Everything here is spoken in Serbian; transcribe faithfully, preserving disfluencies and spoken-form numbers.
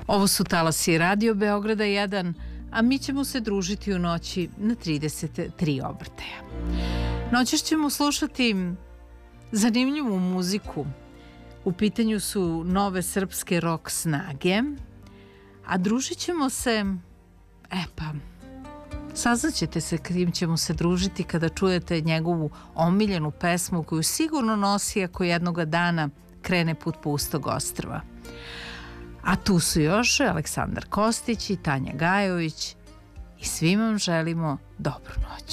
Ovo su talasi Radio Beograda jedan, a mi ćemo se družiti u noći na trideset tri obrtaja. Noćas ćemo slušati zanimljivu muziku. U pitanju su nove srpske rock snage, a družit ćemo se, e pa, saznaćete se krim ćemo se družiti kada čujete njegovu omiljenu pesmu koju sigurno nosi ako jednoga dana krene put pustog ostrva. A tu su još Aleksandar Kostić i Tanja Gajović i svima vam želimo dobru noć.